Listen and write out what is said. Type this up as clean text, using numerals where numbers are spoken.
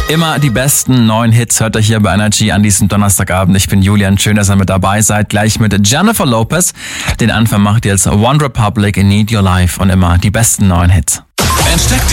Immer die besten neuen Hits hört ihr hier bei Energy an diesem Donnerstagabend. Ich bin Julian, schön, dass ihr mit dabei seid. Gleich mit Jennifer Lopez. Den Anfang macht jetzt One Republic, Need Your Life und immer die besten neuen Hits. Entdeckt